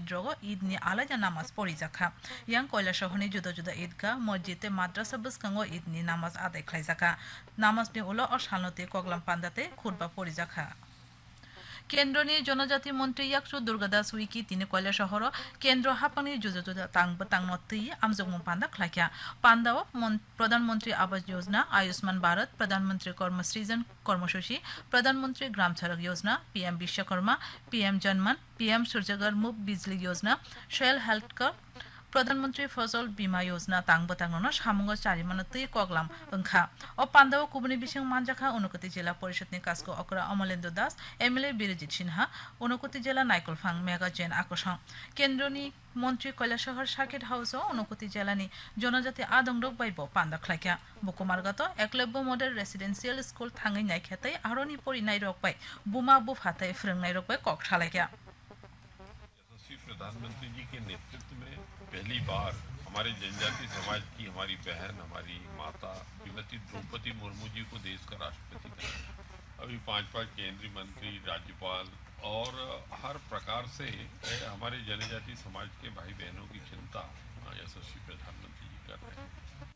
drogo idni alaja namaz pori jakha yang কৈলাসহরনি juda juda idga মসজিদে মাদ্রাসা বসকাঙ্গো idni namaz আদায় খাই জাকা নামাজ নি উলো ও শালতে কগলাম পান্দাতে খুতবা পরি জাকা কেন্দ্রনি জনজাতি মন্ত্রী ইয়াকসু দুর্গাদাস উইকি তিনি কৈলাসহর কেন্দ্র হাপানি জুজা জুজা তাংনতি আমজগমু পান্দা খ্লাইয়া পান্দাও প্রধানমন্ত্রী আবাস যোজনা আয়ুষ্মান ভারত প্রধানমন্ত্রী কর্মসৃজন কর্মসূচি প্রধানমন্ত্রী গ্রাম সড়ক যোজনা PM Vishwakarma PM Janman PM সূর্যঘর মুফত বিজলি যোজনা শেল হেলথ কার্ড প্রধানমন্ত্রী ফসল বীমা যোজনা তাংনো সামঙ্গ চারিমানতই কগলাম ওংখা ও পান্দাও কুবনি বিসং মানজাখা অনুকতি জেলা পরিষদনি কাজকো অকরা অমলেন্দু দাস এমএলএ বিরজিৎ সিনহা অনুকতি জেলা নাইকলফাং মেগা জেন আকসং কেন্দ্রনি মন্ত্রী কৈলাসহর সার্কিট হাউসও অনুকতি জেলানি জনজাতি আদংরক বাইব পান্দা খ্লাইকা বুকুমারগত একলব্য মডেল রেসিডেন্সিয়াল স্কুল থাঙ্গই নাইখাতাই আরনি পরিনাই রকবাই बुमा बुफाताई फ्रंगनाई रकबाई कक छालाइका प्रधानमंत्री जी के नेतृत्व में पहली बार हमारे जनजाति समाज की हमारी बहन हमारी माता श्रीमती द्रौपदी मुर्मू जी को देश का राष्ट्रपति बनाया। अभी 5 केंद्रीय मंत्री राज्यपाल और हर प्रकार से हमारे जनजाति समाज के भाई बहनों की चिंता यशस्वी प्रधानमंत्री जी कर रहे हैं।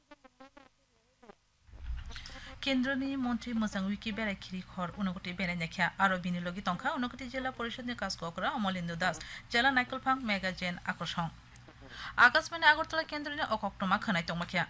केंद्रनि मन्त्री मोजां उइकी बेरायखिरि खर उनगति बेरायनाख्या आरो बिनि लगी तंखा उनगति जिल्ला परिषदनि काजकरा अमलेन्दु दास जिल्ला नाइकलफां मेगाजिन आकर्षण आकाशवाणी आगरतला केंद्रनि अकक्टमा खोनाय तंमाख्या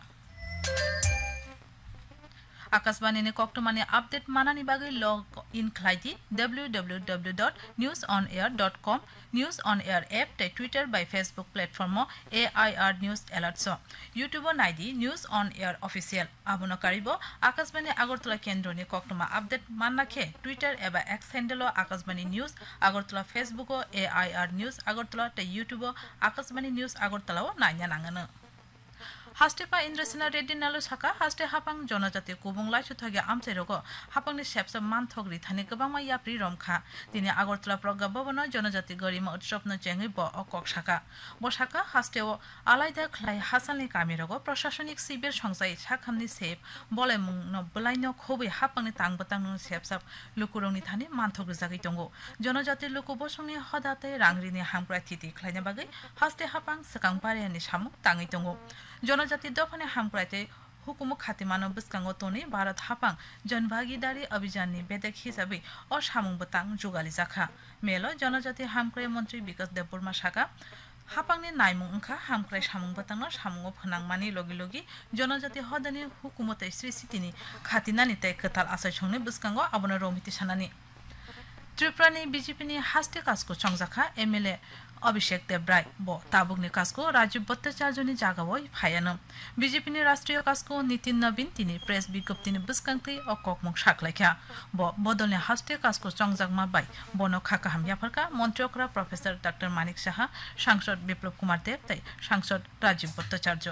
आकाशवाणीनि कक्टमानि आपडेट मानानि बागै लग इन खालायदि www.newsonair.com news on air app ते Twitter bye Facebook platform AIR news alerts YouTube नाइदि news on air official आबुनो कारिबो Akashvani Agartala केंद्रनि कक्टमा update माननाखे Twitter एबा x handle Akashvani news Agartala Facebook AIR news Agartala ते यूट्यूब आकाशवाणी न्यूज आगरतलाव नायना नांगनो हास्टेपा इंद्रसेना रेड्डी नालु साका हास्टे हापां जनजाति कुबुंलाय सुथागे आमसेरगो हापांनि सेपसा मानथगरि थानि गोबां याप्रि रमखा दिनै आगरतला प्रज्ञा भवन जनजाति गरिमा उत्सवनो जेंगै ब अकक साका बसाका हास्टेओ आलायदा खलाय हासालनि कामिरगो प्रशासनिक शिबिर संजाय साखामनि सेप बलायमुंनो बलायनो खबै हापांनि तांबतांनो सेपसा लुकुरंनि थानि मानथगरि जागै दंगो जनजाति लुकुबसंनि हदाते रांग्रिनि हामप्राथिति खलायना बागै हास्टे हापां सकांपारियानि सामु ताङै दंगो जनजाति दफाने हामप्रायते हुकुम खातिमानो बसकांगो तोनि भारत हापां जनभागीदारी अभियाननि बेदेक हिसाबै असामुं बतां जुगालि जाखा मेलो जनजाति हामक्राय मन्त्री विकास देबबर्मा साका हापांनि नायमुं ओंखा हामक्राय सामुं बतांनो सामुंगो फोनांमानि लगी लगी जनजाति हदानि हुकुमते श्री सिटिनि खातिनानि तै कताल आसाय संनि बसकांगो आबनो रमिति सानानि त्रिपुरानि बीजेपीनि हास्टे काजको संजाखा एमएलए अभिषेक देवराय ब ताबुकनि काजको राजीव भट्टाचार्यनि जागावै फायानो बीजेपीनि राष्ट्रिय काजको नितिन नवीन तिनि प्रेस विज्ञप्तिनि बसकांथै अककमुं साखलायखा ब बदलनि हास्टे काजको संजाकमा बाय बनो खाका हामयाफरका मन्त्रियकरा प्रोफेसर डॉक्टर मानिक साहा सांसद विप्लव कुमार देव तै सांसद राजीव भट्टाचार्य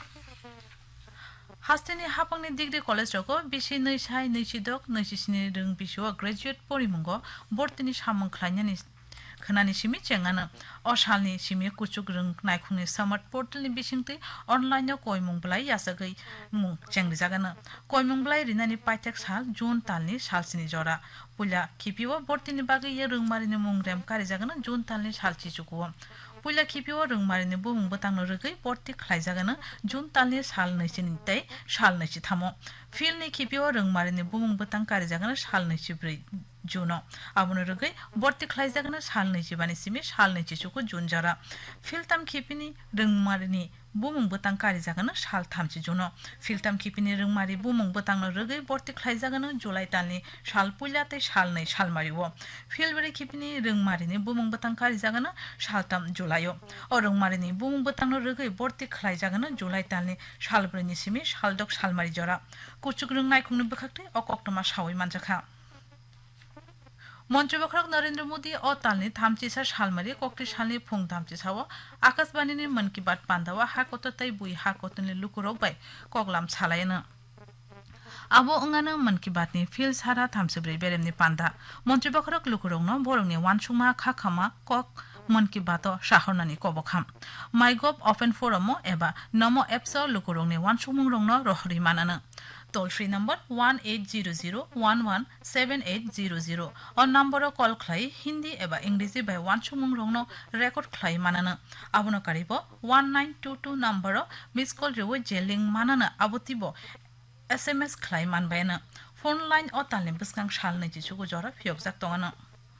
हास्टेनि हापांनि डिग्री कलेज रगो बिसि नैसाय नैसिदक नैसिनि रों बिसुआ ग्रेजुएट परिमुंगो बर्तिनि सामुं ख्लायनानि खोनानि सिमि चेंगानो असालनि सिमि कुचुक रों नायखुंनि समर्ट पोर्टलनि बिसिंथै अनलाइन कयमुंब्लाय यासगै मुं चेंगरि जागानो कयमुंब्लाय रिनानि पाइटेक साल जुन तालनि सालसिनि जरा पुला खिपिओ बर्तिनि बागै ये रोंमारिनि मुं रेम कारि जागानो जुन तालनि सालसि चुकुओ पुला खिपिओ रोंमारिनि बुमुं बतांनो रगै बर्ति खलाय जागानो जुन तालनि साल नैसिनि तै साल नैसि थामो फिलनि खिपिओ रोंमारिनि बुमुं बतां कारि जागानो साल नैसि ब्रै जुनो आबुनो रगै बर्ति खलाय जागानो साल नैजिबानि सिमि साल नैसि चुकु जुन जरा फिलताम खिपिनि रोंमारिनि बुमुं बतां कारि जागानो साल थामसि जुनो फिलताम खिपिनि रोंमारि बुमुं बतांनो रगै बर्ति खलाय जागानो जुलाइ तालनि साल पुलातै साल नै साल मारिओ फिलबरि खिपिनि रोंमारिनि बुमुं बतां कारि जागानो सालताम जुलाइओ अ रोंमारिनि बुमुं बतांनो रगै बर्ति खलाय जागानो जुलाइ तालनि साल ब्रैनि सिमि साल दक साल मारि जरा कुचुक रों नायखुंनो बखाखतै अकक्टमा सावै मानजाखा मन्त्री बखरक नरेंद्र मोदी अ तालनि थामचिसा सालमारि कक्ति सालनि फुं थामचिसाव आकाशवाणीनि मन की बात पान्दावा हाकततै बुइ हाकतनि लुकुरक बाय कगलाम छालायनो आबो अंगानो मन की बातनि फिल सारा थामसिब्रै बेरेमनि पान्दा मन्त्री बखरक लुकुरंनो बरंनि वानसुमा खाखामा कक मन की बात साहरनानि कबखाम माइगभ ओपन फोरम एबा नमो एप्स लुकुरंनि वानसुमुं रंनो रहरि मानानो toll free number 1800117800 on number call khlai hindi eba english by one chumung rongno record khlai manana abono karibo 1922 number miss call rewo jeling manana abotibo sms khlai manbaina phone line o talim biskang shal nei chugo jora phiobjak tongana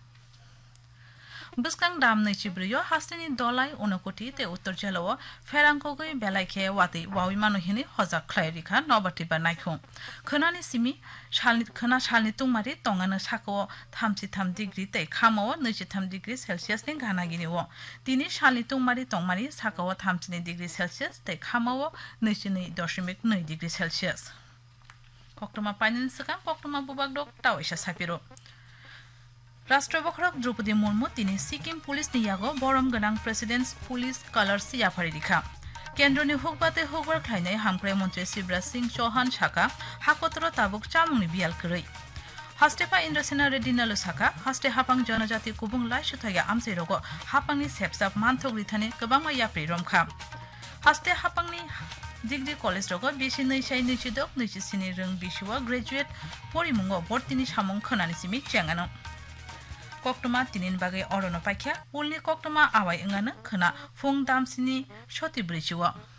biskang dam nei chibriyo hastini dolai onokoti te uttor jelawo ferangkogoi belaikhe wati wawi mano hini hojak khlai rikha nobati ba naikhu khonani simi shalni tungmari tongana sako 33 degree te khamo 23 degree celsius ni gana giniwo tini shalni tongmari sako 33 degree celsius te khamo 22.9 degree celsius koktoma painin saka koktoma bubagdok tawisa sapiro রাষ্ট্রবক্ষক Draupadi Murmu তিনি Sikkim police নিয়াগো বরম গনাং presidents police colour সিয়াফারি রিখা কেন্দ্রনি হুকবাতে হুকবার খাইনে হামক্রে মন্ত্রী শিবরাজ সিং চৌহান শাখা হাকতর তাবুক চামুনি বিয়াল কरै হাস্তেপা ইন্দ্রসেনা রেড্ডি নালু শাখা হাস্তে হাপাং জনজাতি কুবুং লাই সুথাইয়া আমসে রগো হাপাংনি সেপসাপ মানথক রিথানে গোबां याप्रि रमखा हास्ते हापांनि degree college रगो बिसि नैसाय नैसिदक नैसिसिनि रों बिसुआ graduate परिमुंगो बर्तिनि सामुं खोनानि सिमि चेंगानो koktoma tinin bagai orono paikya ulni koktoma awai engana khana fung damsini shoti brichiwa